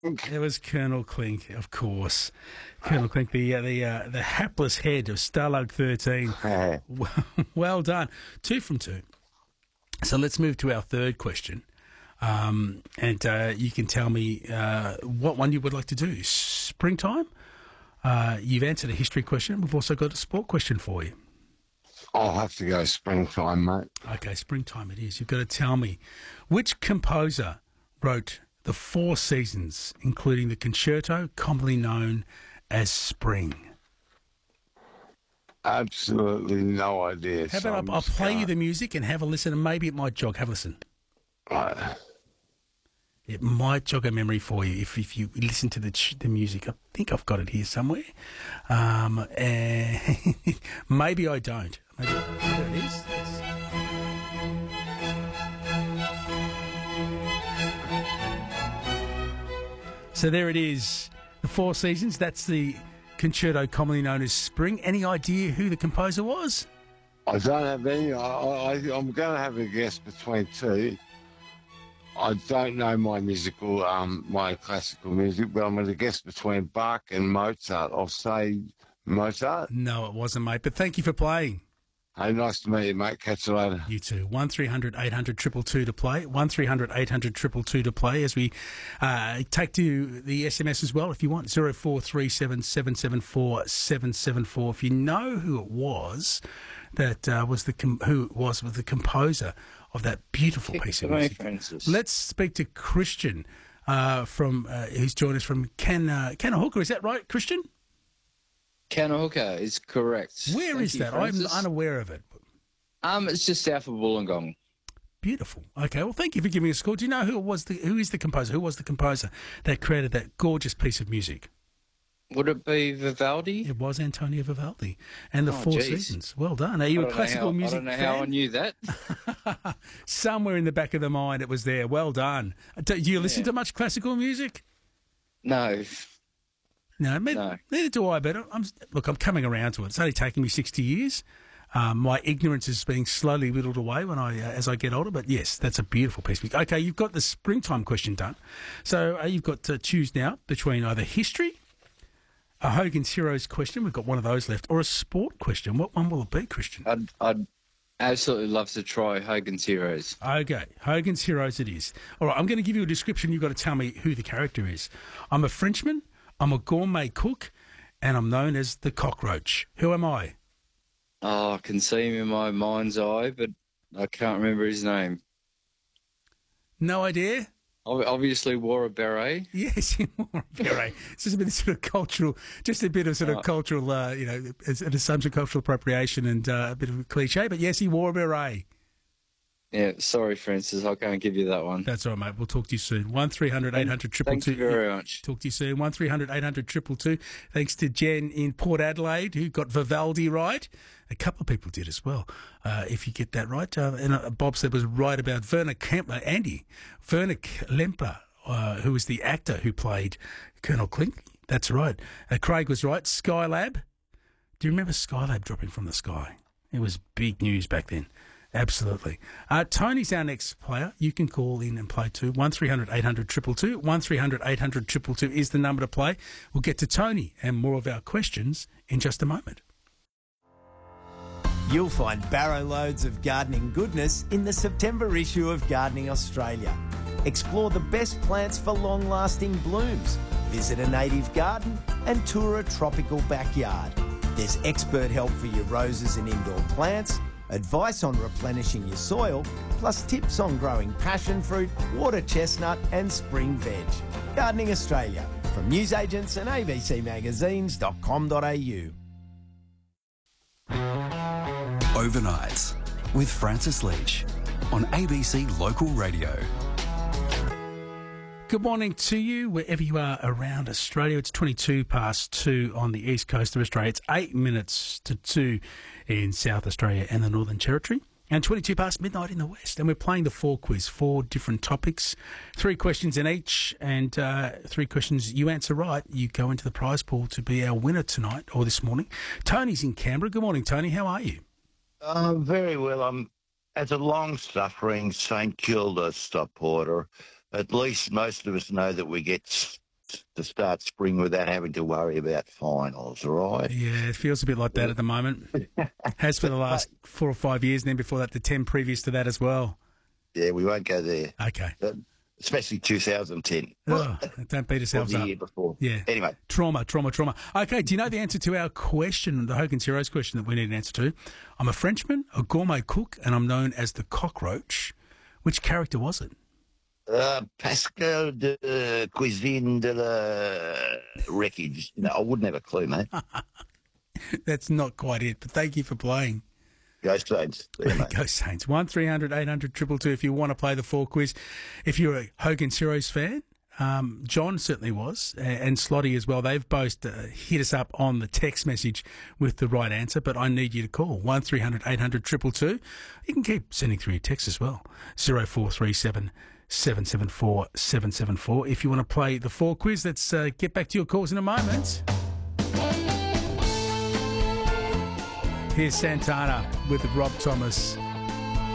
It was Colonel Clink, of course. Colonel Clink, the hapless head of Starlug 13. Well done. 2 from 2. So let's move to our third question. And you can tell me what one you would like to do. Springtime? You've answered a history question. We've also got a sport question for you. I'll have to go springtime, mate. Okay, springtime it is. You've got to tell me which composer wrote the 4 seasons, including the concerto commonly known as Spring. Absolutely no idea. How about I'll play you the music and have a listen, and maybe it might jog. Have a listen. Right. It might jog a memory for you if you listen to the music. I think I've got it here somewhere. And maybe I don't. Maybe there it is. So there it is. The 4 seasons. That's the concerto commonly known as Spring. Any idea who the composer was? I don't have any. I'm going to have a guess between 2. I don't know my classical music, but I'm going to guess between Bach and Mozart. I'll say Mozart. No, it wasn't, mate. But thank you for playing. Hey, nice to meet you, mate. Catch you later. You too. 1300 800 222 to play. 1300 800 222 to play as we take to the SMS as well if you want. 0437 774 774. If you know who it was that was the composer of that beautiful piece of music. Francis. Let's speak to Christian from who's joined us from Kanahooka. Is that right, Christian? Kanahooka is correct. Where is that? Francis. I'm unaware of it. It's just south of Wollongong. Beautiful. Okay, well, thank you for giving us a call. Do you know who was the composer that created that gorgeous piece of music? Would it be Vivaldi? It was Antonio Vivaldi. And the 4 seasons. Well done. Are you a classical music fan? I don't know how I knew that. Somewhere in the back of the mind it was there. Well done. Do you listen to much classical music? No. No, neither do I, but I'm coming around to it. It's only taken me 60 years. My ignorance is being slowly whittled away as I get older, but yes, that's a beautiful piece of music. Okay, you've got the springtime question done. So you've got to choose now between either history, a Hogan's Heroes question, we've got one of those left, or a sport question. What one will it be, Christian? I'd absolutely love to try Hogan's Heroes. Okay, Hogan's Heroes it is. All right, I'm going to give you a description. You've got to tell me who the character is. I'm a Frenchman, I'm a gourmet cook, and I'm known as the cockroach. Who am I? Oh, I can see him in my mind's eye, but I can't remember his name. No idea? Obviously wore a beret. Yes, he wore a beret. It's just a bit of sort of cultural, cultural, an assumption, cultural appropriation and a bit of a cliche, but yes, he wore a beret. Yeah, sorry, Francis, I can't give you that one. That's all right, mate. We'll talk to you soon. 1300 800 222. Thank you very much. Talk to you soon. 1300 800 222. Thanks to Jen in Port Adelaide, who got Vivaldi right. A couple of people did as well, if you get that right. And Bob said was right about Werner Kempler, Werner Kempler, who was the actor who played Colonel Clink. That's right. Craig was right. Skylab. Do you remember Skylab dropping from the sky? It was big news back then. Absolutely. Tony's our next player. You can call in and play too. 1300 800 222. 1300 800 222 is the number to play. We'll get to Tony and more of our questions in just a moment. You'll find barrow loads of gardening goodness in the September issue of Gardening Australia. Explore the best plants for long-lasting blooms. Visit a native garden and tour a tropical backyard. There's expert help for your roses and indoor plants, advice on replenishing your soil, plus tips on growing passion fruit, water chestnut and spring veg. Gardening Australia, from newsagents and abcmagazines.com.au. Overnights with Francis Leach on ABC Local Radio. Good morning to you, wherever you are around Australia. It's 22 past 2 on the east coast of Australia. It's 8 minutes to 2 in South Australia and the Northern Territory. And 22 past midnight in the west. And we're playing the 4 quiz, 4 different topics, 3 questions in each, and 3 questions you answer right. You go into the prize pool to be our winner tonight or this morning. Tony's in Canberra. Good morning, Tony. How are you? Very well. I'm as a long-suffering St Kilda supporter. At least most of us know that we get to start spring without having to worry about finals, all right? Yeah, it feels a bit like that at the moment. Has for the last 4 or 5 years, and then before that, the 10 previous to that as well. Yeah, we won't go there. Okay. Especially 2010. Oh, don't beat ourselves the up. year before. Yeah. Anyway. Trauma. Okay, do you know the answer to our question, the Hogan's Heroes question that we need an answer to? I'm a Frenchman, a gourmet cook, and I'm known as the cockroach. Which character was it? Pascal de Cuisine de la Wreckage. No, I wouldn't have a clue, mate. That's not quite it, but thank you for playing. Go Saints. There, mate. Go Saints. 1300 800 222 if you want to play the 4 quiz. If you're a Hogan's Heroes fan, John certainly was, and Slotty as well. They've both hit us up on the text message with the right answer, but I need you to call 1300 800 222. You can keep sending through your text as well. 0437 774 774. If you want to play the 4 quiz, let's get back to your calls in a moment. Here's Santana with Rob Thomas.